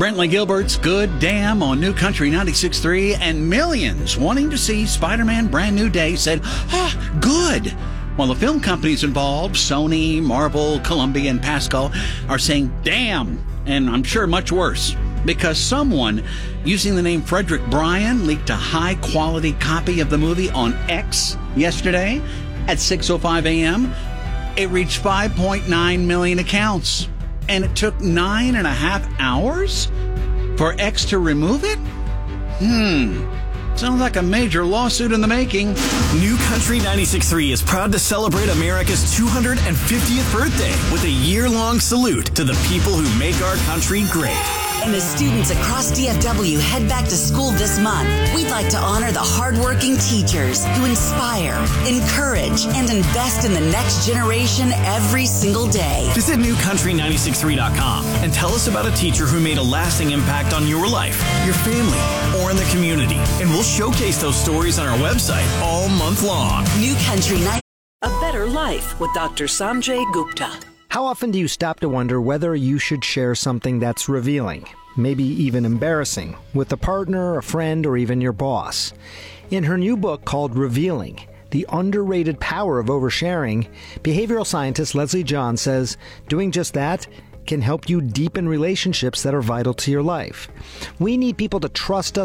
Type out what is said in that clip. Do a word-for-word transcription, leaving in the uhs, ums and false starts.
Brentley Gilbert's Good Damn on New Country ninety-six point three, and millions wanting to see Spider-Man Brand New Day said, ah, good. While the film companies involved, Sony, Marvel, Columbia, and Pascal, are saying, damn, and I'm sure much worse, because someone using the name Frederick Bryan leaked a high-quality copy of the movie on X yesterday at six oh five a.m. It reached five point nine million accounts, and it took nine and a half hours for X to remove it? Hmm. Sounds like a major lawsuit in the making. New Country ninety-six point three is proud to celebrate America's two hundred fiftieth birthday with a year-long salute to the people who make our country great. And as students across D F W head back to school this month, we'd like to honor the hardworking teachers who inspire, encourage, and invest in the next generation every single day. Visit new country nine six three dot com and tell us about a teacher who made a lasting impact on your life, your family, or in the community. And we'll showcase those stories on our website all month long. New Country night. A Better Life with Doctor Sanjay Gupta. How often do you stop to wonder whether you should share something that's revealing, maybe even embarrassing, with a partner, a friend, or even your boss? In her new book called Revealing, The Underrated Power of Oversharing, behavioral scientist Leslie John says doing just that can help you deepen relationships that are vital to your life. We need people to trust us